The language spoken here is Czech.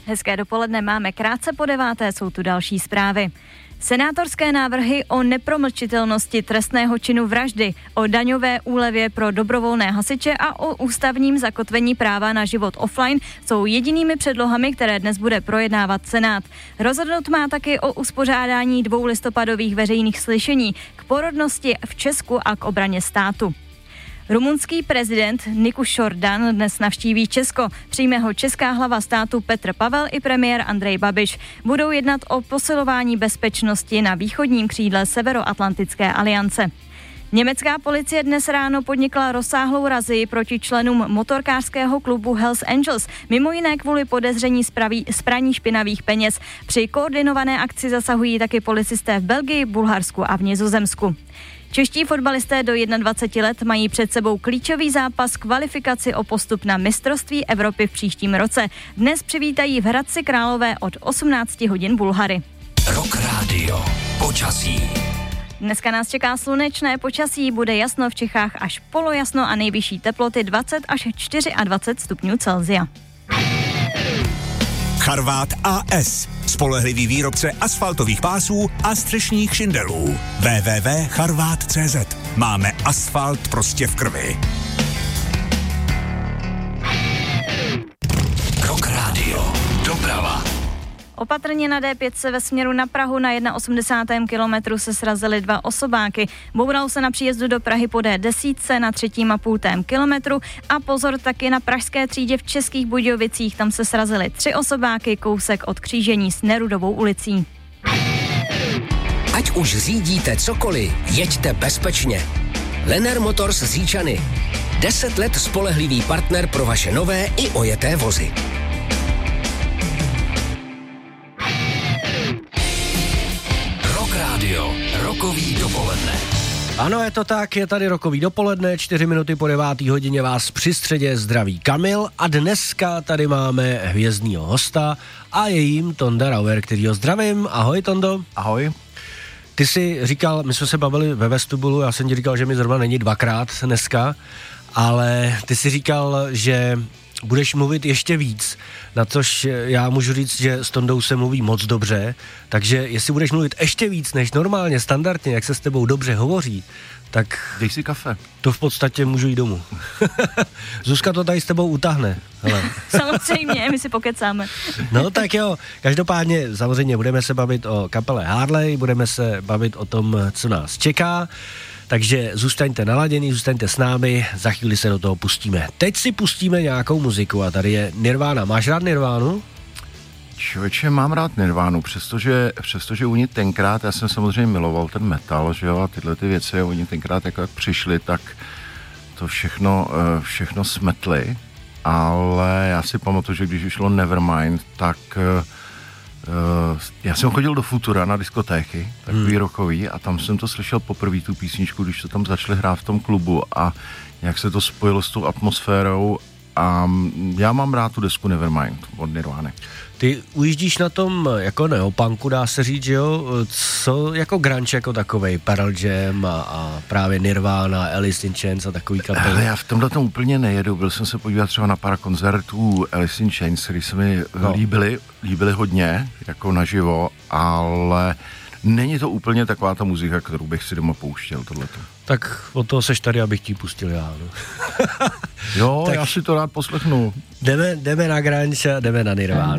Hezké dopoledne, máme krátce po 9:00, jsou tu další zprávy. Senátorské návrhy o nepromlčitelnosti trestného činu vraždy, o daňové úlevě pro dobrovolné hasiče a o ústavním zakotvení práva na život offline jsou jedinými předlohami, které dnes bude projednávat Senát. Rozhodnout má taky o uspořádání 2 listopadových veřejných slyšení k porodnosti v Česku a k obraně státu. Rumunský prezident Nikola Jordan dnes navštíví Česko. Přijme ho česká hlava státu Petr Pavel i premiér Andrej Babiš. Budou jednat o posilování bezpečnosti na východním křídle Severoatlantické aliance. Německá policie dnes ráno podnikla rozsáhlou razii proti členům motorkářského klubu Hells Angels, mimo jiné kvůli podezření z praní špinavých peněz. Při koordinované akci zasahují taky policisté v Belgii, Bulharsku a v Nizozemsku. Čeští fotbalisté do 21 let mají před sebou klíčový zápas kvalifikaci o postup na mistrovství Evropy v příštím roce. Dnes přivítají v Hradci Králové od 18 hodin Bulhary. Rock Radio. Počasí. Dneska nás čeká slunečné počasí, bude jasno v Čechách až polojasno a nejvyšší teploty 20 až 24 stupňů Celsia. Charvát AS. Spolehlivý výrobce asfaltových pásů a střešních šindelů. www.charvát.cz. Máme asfalt prostě v krvi. Rock Radio. Doprava. Opatrně na D5 ve směru na Prahu na 81. kilometru se srazily 2 osobáky. Bouralo se na příjezdu do Prahy po D10 na 3,5 kilometru a pozor taky na pražské třídě v Českých Budějovicích. Tam se srazily 3 osobáky, kousek od křížení s Nerudovou ulicí. Ať už řídíte cokoliv, jeďte bezpečně. Lenner Motors z Říčany. 10 let spolehlivý partner pro vaše nové i ojeté vozy. Radio, rokový dopoledne. Ano, je to tak, je tady rokový dopoledne, 4 minuty po 9. hodině vás při středě zdraví Kamil a dneska tady máme hvězdnýho hosta a je jím Tonda Rauer, kterýho zdravím. Ahoj, Tondo. Ahoj. Ty jsi říkal, my jsme se bavili ve vestibulu, já jsem ti říkal, že mi zrovna není 2krát dneska, ale ty jsi říkal, že budeš mluvit ještě víc, na což já můžu říct, že s Tondou se mluví moc dobře, takže jestli budeš mluvit ještě víc než normálně, standardně, jak se s tebou dobře hovoří, tak... Dej si kafe. To v podstatě můžu jít domů. Zuzka to tady s tebou utáhne. Hele. Samozřejmě, my si pokecáme. No tak jo, každopádně samozřejmě budeme se bavit o kapele Harley, budeme se bavit o tom, co nás čeká. Takže zůstaňte naladěný, zůstaňte s námi, za chvíli se do toho pustíme. Teď si pustíme nějakou muziku a tady je Nirvana. Máš rád Nirvánu? Člověče, mám rád Nirvánu, přestože u ní tenkrát, já jsem samozřejmě miloval ten metal, že jo, a tyhle ty věci, a oni tenkrát jak přišli, tak to všechno smetli, ale já si pamatuju, že když vyšlo Nevermind, tak... já jsem chodil do Futura na diskotéky, takový rockový, a tam jsem to slyšel poprvé tu písničku, když to tam začali hrát v tom klubu a jak se to spojilo s tou atmosférou a já mám rád tu desku Nevermind od Nirvány. Ty ujíždíš na tom jako neopunku, dá se říct, že jo? Co jako grunge jako takovej, Pearl Jam a právě Nirvana, Alice in Chains a takový kapely? Ale já v tomhle tom úplně nejedu, byl jsem se podívat třeba na pár koncertů Alice in Chains, který se mi líbily hodně, jako naživo, ale není to úplně taková ta muzika, kterou bych si doma pouštěl, tohleto. Tak od toho seš tady, abych ti pustil já, no. Jo, tak já si to rád poslechnu. Jdeme na grunge a jdeme na Nirvánu.